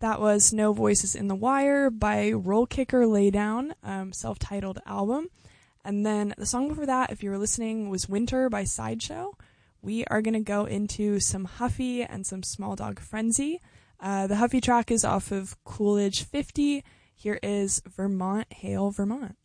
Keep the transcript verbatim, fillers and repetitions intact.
That was No Voices in the Wire by Roll Kicker Laydown, um, self-titled album. And then the song before that, if you were listening, was Winter by Sideshow. We are going to go into some Huffy and some Small Dog Frenzy. Uh, the Huffy track is off of Coolidge fifty. Here is Vermont, Hail Vermont.